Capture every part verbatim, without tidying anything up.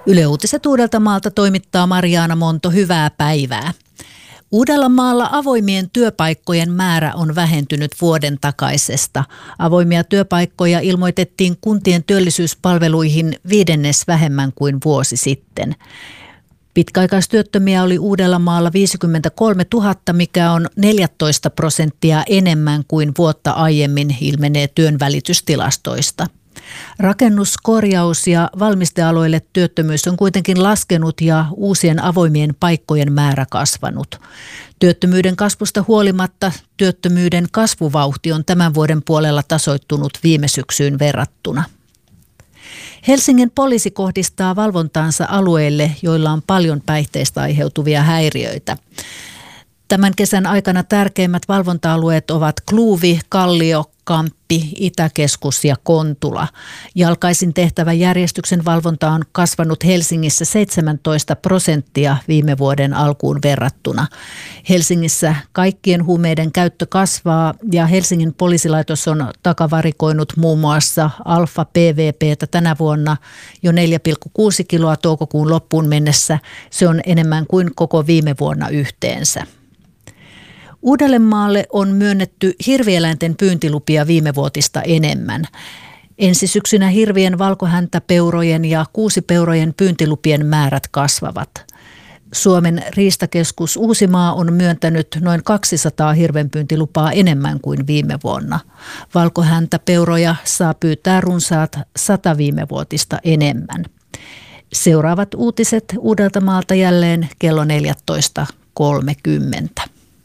Yle Uutiset Uudeltamaalta toimittaa Mariana Monto, hyvää päivää. Uudellamaalla avoimien työpaikkojen määrä on vähentynyt vuoden takaisesta. Avoimia työpaikkoja ilmoitettiin kuntien työllisyyspalveluihin viidennes vähemmän kuin vuosi sitten. Pitkäaikaistyöttömiä oli Uudellamaalla viisikymmentäkolmetuhatta, mikä on neljätoista prosenttia enemmän kuin vuotta aiemmin, ilmenee työnvälitystilastoista. Rakennus-, korjaus- ja valmistealoille työttömyys on kuitenkin laskenut ja uusien avoimien paikkojen määrä kasvanut. Työttömyyden kasvusta huolimatta työttömyyden kasvuvauhti on tämän vuoden puolella tasoittunut viime syksyyn verrattuna. Helsingin poliisi kohdistaa valvontaansa alueille, joilla on paljon päihteistä aiheutuvia häiriöitä. Tämän kesän aikana tärkeimmät valvonta-alueet ovat Kluuvi, Kallio, Kamppi, Itäkeskus ja Kontula. Jalkaisin tehtävä järjestyksen valvonta on kasvanut Helsingissä seitsemäntoista prosenttia viime vuoden alkuun verrattuna. Helsingissä kaikkien huumeiden käyttö kasvaa ja Helsingin poliisilaitos on takavarikoinut muun muassa alfa P V P:tä tänä vuonna jo neljä pilkku kuusi kiloa toukokuun loppuun mennessä. Se on enemmän kuin koko viime vuonna yhteensä. Uudellemaalle on myönnetty hirvieläinten pyyntilupia viime vuotista enemmän. Ensi syksynä hirvien, valkohäntäpeurojen ja kuusipeurojen pyyntilupien määrät kasvavat. Suomen riistakeskus Uusimaa on myöntänyt noin kaksisataa hirvenpyyntilupaa enemmän kuin viime vuonna. Valkohäntäpeuroja saa pyytää runsaat sata viime vuotista enemmän. Seuraavat uutiset Uudeltamaalta jälleen kello neljätoista kolmekymmentä.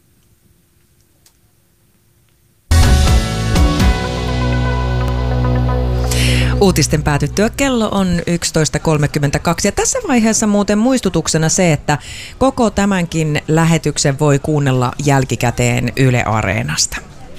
Uutisten päätyttyä kello on yksitoista kolmekymmentäkaksi ja tässä vaiheessa muuten muistutuksena se, että koko tämänkin lähetyksen voi kuunnella jälkikäteen Yle Areenasta.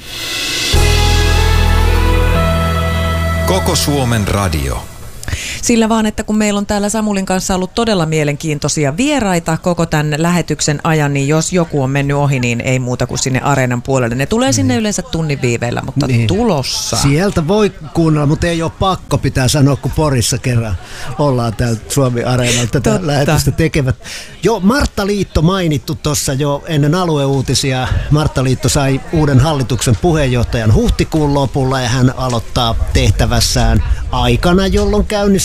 Koko Suomen radio. Sillä vaan, että kun meillä on täällä Samulin kanssa ollut todella mielenkiintoisia vieraita koko tämän lähetyksen ajan, niin jos joku on mennyt ohi, niin ei muuta kuin sinne Areenan puolelle. Ne tulee sinne yleensä tunnin viiveellä, mutta niin. Tulossa. Sieltä voi kuunnella, mutta ei ole pakko, pitää sanoa, kun Porissa kerran ollaan täällä Suomi-areenalla tätä Totta. lähetystä tekevät. Jo Martta Liitto mainittu tuossa jo ennen alueuutisia. Martta Liitto sai uuden hallituksen puheenjohtajan huhtikuun lopulla ja hän aloittaa tehtävässään aikana, jolloin käynnissä